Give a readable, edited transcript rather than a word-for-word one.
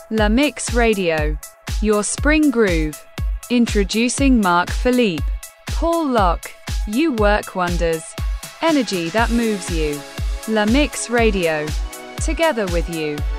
La Mix Radio. Your spring groove. Introducing Mark Philippe. Paul Locke. You work wonders. Energy that moves you. La Mix Radio. Together with you.